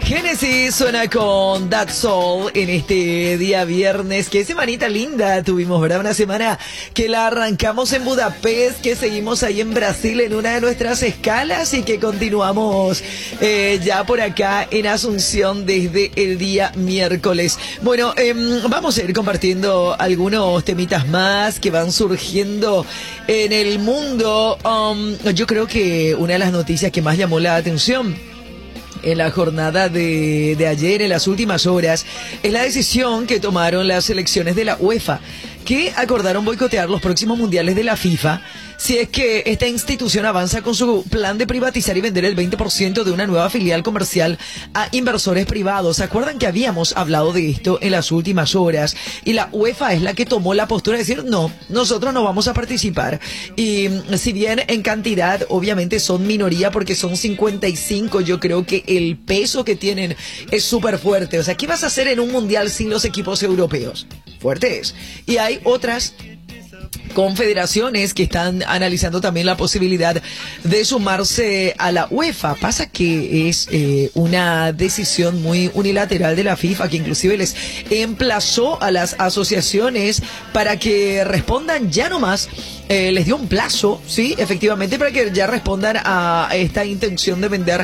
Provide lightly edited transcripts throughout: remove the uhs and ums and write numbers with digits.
Génesis suena con That's All en este día viernes. Qué semanita linda tuvimos, ¿verdad? Una semana que la arrancamos en Budapest, que seguimos ahí en Brasil en una de nuestras escalas y que continuamos ya por acá en Asunción desde el día miércoles. Bueno, vamos a ir compartiendo algunos temitas más que van surgiendo en el mundo. Yo creo que una de las noticias que más llamó la atención en la jornada de ayer, en las últimas horas, es la decisión que tomaron las selecciones de la UEFA, que acordaron boicotear los próximos mundiales de la FIFA si es que esta institución avanza con su plan de privatizar y vender el 20% de una nueva filial comercial a inversores privados. ¿Se acuerdan que habíamos hablado de esto en las últimas horas? Y la UEFA es la que tomó la postura de decir, no, nosotros no vamos a participar. Y si bien en cantidad, obviamente son minoría porque son 55, yo creo que el peso que tienen es súper fuerte. O sea, ¿qué vas a hacer en un mundial sin los equipos europeos? Fuerte es. Y hay otras confederaciones que están analizando también la posibilidad de sumarse a la UEFA. Pasa que es una decisión muy unilateral de la FIFA, que inclusive les emplazó a las asociaciones para que respondan ya nomás. Les dio un plazo, sí, efectivamente, para que ya respondan a esta intención de vender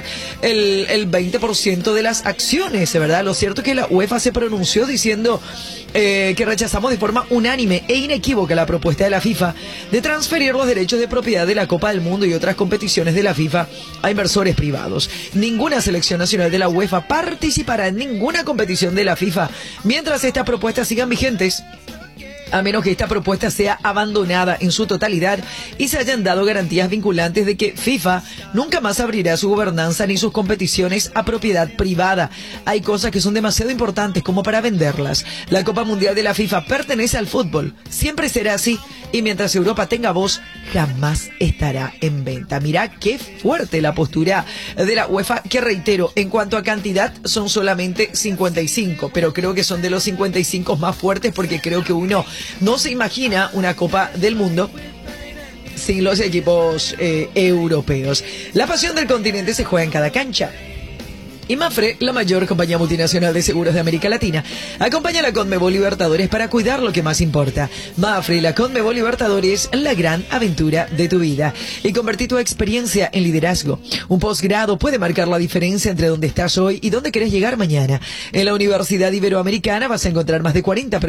el 20% de las acciones, ¿verdad? Lo cierto es que la UEFA se pronunció diciendo que rechazamos de forma unánime e inequívoca la propuesta de la FIFA de transferir los derechos de propiedad de la Copa del Mundo y otras competiciones de la FIFA a inversores privados. Ninguna selección nacional de la UEFA participará en ninguna competición de la FIFA mientras estas propuestas sigan vigentes, a menos que esta propuesta sea abandonada en su totalidad y se hayan dado garantías vinculantes de que FIFA nunca más abrirá su gobernanza ni sus competiciones a propiedad privada. Hay cosas que son demasiado importantes como para venderlas. La Copa Mundial de la FIFA pertenece al fútbol, siempre será así, y mientras Europa tenga voz, jamás estará en venta. Mirá qué fuerte la postura de la UEFA, que reitero, en cuanto a cantidad son solamente 55, pero creo que son de los 55 más fuertes porque creo que uno no se imagina una Copa del Mundo sin los equipos europeos. La pasión del continente se juega en cada cancha. Y Mapfre, la mayor compañía multinacional de seguros de América Latina, acompaña a la Conmebol Libertadores para cuidar lo que más importa. Mapfre y la Conmebol Libertadores, la gran aventura de tu vida. Y convertí tu experiencia en liderazgo. Un posgrado puede marcar la diferencia entre dónde estás hoy y dónde querés llegar mañana. En la Universidad Iberoamericana vas a encontrar más de 40